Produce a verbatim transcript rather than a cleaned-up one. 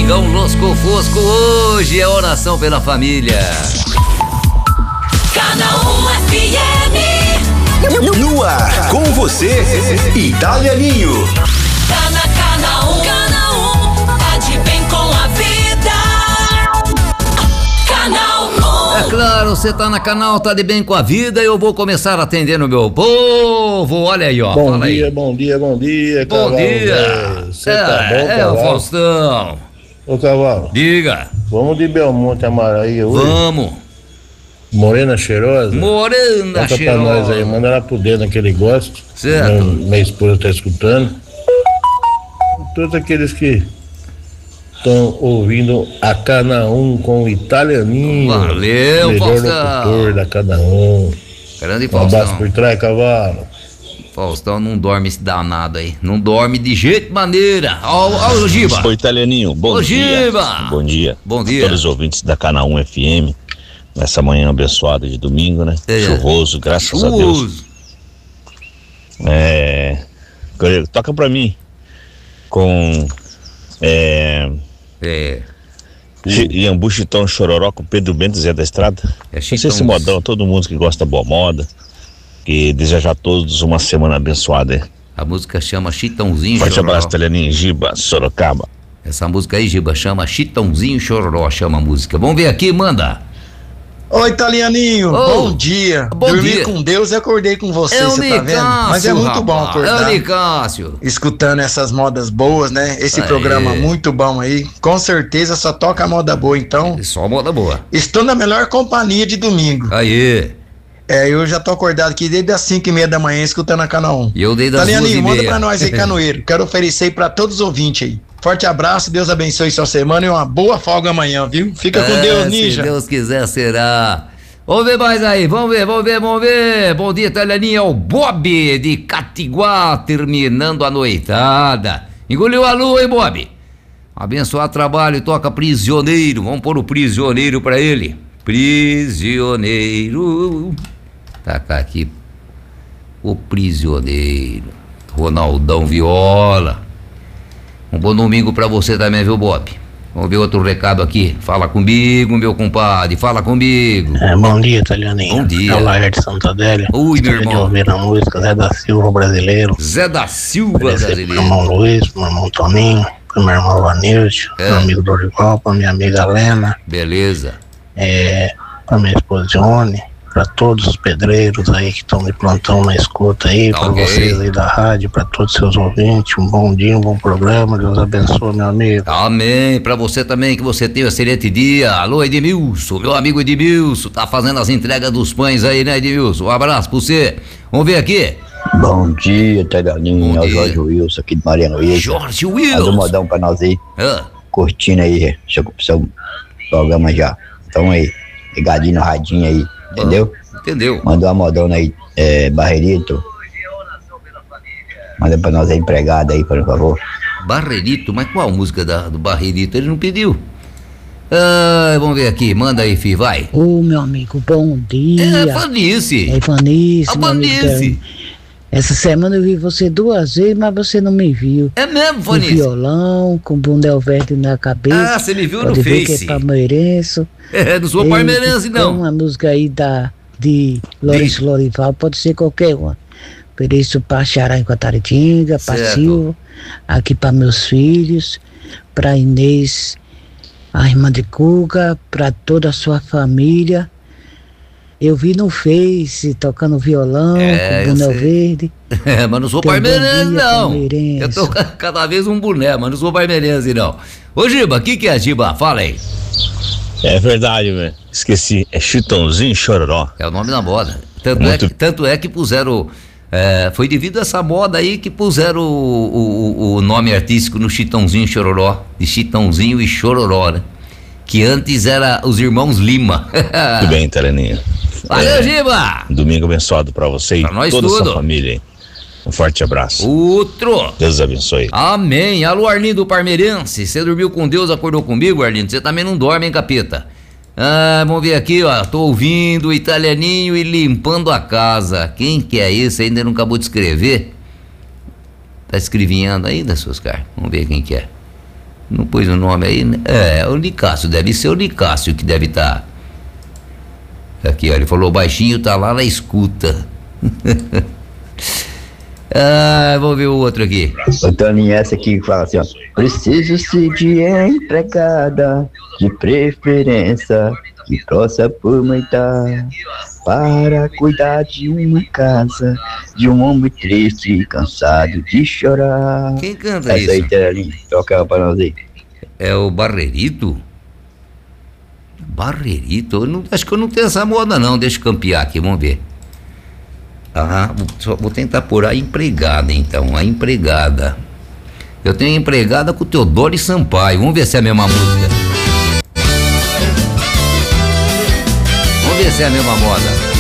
Domingão Losco Fosco, hoje é oração pela família. Canal F M. No, no ar, com você, Italianinho. Tá na Canal um, Canal um, tá de bem com a vida. Canal um. É claro, você tá na canal, tá de bem com a vida. Eu vou começar atendendo o meu povo. Olha aí, ó. Bom fala dia, aí. bom dia, bom dia, Bom Cavalo. dia. Você é, tá bom, é, Cavalo? o Faustão. Ô, Cavalo, Diga. vamos de Belmonte Amaraí hoje? Vamos. Morena cheirosa? Morena Conta cheirosa. pra nós aí, manda lá pro dedo que ele gosta. Certo. Minha, minha esposa tá escutando. Todos aqueles que estão ouvindo a Canal um com o Italianinho. Valeu, melhor Faustão. locutor da Canal um. Grande Um abraço Faustão. por trás, Cavalo. Faustão não dorme esse danado aí. Não dorme de jeito e maneira. Ó, ó o Giba. Ô, Italianinho, bom Ô, dia. Giba. Bom dia. Bom dia. A todos os ouvintes da Canal um F M, nessa manhã abençoada de domingo, né? É. Chuvoso, graças a Deus. Chuvoso. É. Toca pra mim. Com. É. É. Iambu, Chitão, Chororó, com Pedro Bento, Zé da Estrada. É Esse Chitãozinho. modão, todo mundo que gosta da boa moda. Que deseja a todos uma semana abençoada. Hein? A música chama Chitãozinho Forte Chororó. abraço, Italianinho, Giba, Sorocaba. Essa música aí, Giba, chama Chitãozinho Chororó, chama a música. Vamos ver aqui, manda. Ô, Italianinho, Ô, bom dia. bom Dormi dia. com Deus e acordei com você, É o você tá vendo? Nicásio, Mas é muito bom rapaz. É acordar. o Nicásio. Escutando essas modas boas, né? Esse Aê. programa muito bom aí. Com certeza só toca moda boa, então. Só moda boa. Estou na melhor companhia de domingo. Aí. É, eu já tô acordado aqui desde as cinco e meia da manhã escutando a Canal um. E eu dei das duas e Italianinho, manda meia. pra nós aí, Canoeiro. Quero oferecer aí pra todos os ouvintes aí. Forte abraço, Deus abençoe sua semana e uma boa folga amanhã, viu? Fica com É, Deus, se ninja. Deus quiser, será. Vamos ver mais aí, vamos ver, vamos ver, vamos ver. Bom dia, Italianinho, é o Bob de Catiguá, terminando a noitada. Engoliu a lua, hein, Bob? Abençoar trabalho, toca Prisioneiro. Vamos pôr o Prisioneiro pra ele. Prisioneiro. Tacar aqui o Prisioneiro. Ronaldão Viola. Um bom domingo pra você também, viu, Bob? Vamos ver outro recado aqui. Fala comigo, meu compadre. Fala comigo. É, bom dia, Italianinho. Bom dia. É o Laerte Santa Adélia. Ui, meu Gostaria de irmão. ouvir a música Zé da Silva Brasileiro. Zé da Silva Oferecer pro brasileiro. meu irmão Luiz, pro meu irmão Toninho, pro meu irmão Vanilde, É. pro meu amigo Dorival, pra minha amiga Lena, Beleza. é, pra minha esposa Dione, pra todos os pedreiros aí que estão de plantão na escuta aí, pra Ok. vocês aí da rádio, pra todos os seus ouvintes, um bom dia, um bom programa, Deus abençoe, meu amigo. Amém. Pra você também, que você tenha um excelente dia. Alô, Edmilson, meu amigo Edmilson. Tá fazendo as entregas dos pães aí, né, Edmilson? Um abraço pra você. Vamos ver aqui. Bom dia, Italianinho. Bom É o dia. Jorge Wilson aqui de Mariano Wilson. Jorge Faz um Wilson. modão pra nós aí, Ah, curtindo aí seu, seu programa já. Então aí, ligadinho no radinho aí, entendeu? entendeu? Manda uma modona aí, é, Barreirito. Manda pra nós aí, empregado aí, por favor. Barreirito, mas qual música da, do Barreirito? Ele não pediu. Ah, vamos ver aqui. Manda aí, filho, vai. Ô, meu amigo, bom dia. É, Vanice. É Vanice, A meu amigo Vanice. Guilherme. Essa semana eu vi você duas vezes, mas você não me viu. É mesmo, Com Vanice? violão, com bundel verde na cabeça. Ah, você me viu Pode no ver Face. que é palmeirense. É, não sou Ei, parmeirense, ficou não. Uma música aí da, de Lourenço Lorival, pode ser qualquer uma. Por isso, pra Xará em Quataritinga, pra Certo. Silva, aqui pra meus filhos, pra Inês, a irmã de Cuca, pra toda a sua família. Eu vi no Face, tocando violão, É, com eu bundel sei. verde. É, mas não sou Tem bom parmeirense, dia, não. palmeirense. Eu tô ca- cada vez um boné, mas não sou parmeirense, não. Ô, Giba, o que que é, Giba? Fala aí. É verdade, velho. Esqueci. É Chitãozinho Chororó. É o nome da moda. Tanto, é, Muito- que, tanto é que puseram... é, foi devido a essa moda aí que puseram o, o, o nome artístico no Chitãozinho Chororó. De Chitãozinho e Chororó, né? Que antes era os irmãos Lima. Tudo bem, Italianinho. Valeu, É, Giba! Domingo abençoado pra você Pra e nós toda a tudo. sua família. Hein? Um forte abraço. Outro! Deus abençoe. Amém. Alô, Arlindo Parmeirense. Você dormiu com Deus, acordou comigo, Arlindo? Você também não dorme, hein, capeta? Ah, vamos ver aqui, ó. Tô ouvindo o Italianinho e limpando a casa. Quem que é esse? Ainda não acabou de escrever? Tá escrevinhando ainda, seus caras? Vamos ver quem que é. Não pôs o nome aí, né? É, o Nicásio, deve ser o Nicásio que deve estar. Tá. Aqui, ó, ele falou baixinho, tá lá na escuta. Ah, vamos ver o outro aqui. O Toninho, essa aqui que fala assim, ó. Preciso-se de empregada, de preferência, que possa aproveitar para cuidar de uma casa, de um homem triste e cansado de chorar. Quem canta essa isso? Aí, Terelinho, toca ela pra nós aí. É o Barrerito? Barrerito? Eu não, acho que eu não tenho essa moda não, deixa eu campear aqui, vamos ver. Ah, vou, só, vou tentar pôr a empregada então, a empregada. Eu tenho a empregada com o Teodoro Sampaio, vamos ver se é a mesma música. Vamos ver se é a mesma moda.